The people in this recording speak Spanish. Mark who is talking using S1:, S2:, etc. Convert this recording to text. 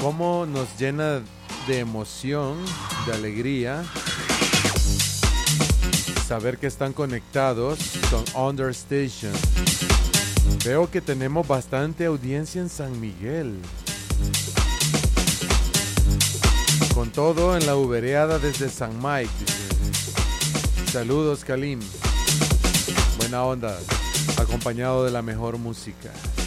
S1: cómo nos llena de emoción, de alegría, saber que están conectados con Understation. Veo que tenemos bastante audiencia en San Miguel. Con todo en la ubereada desde San Mike, dice. Saludos, Kalim. Buena onda, acompañado de la mejor música.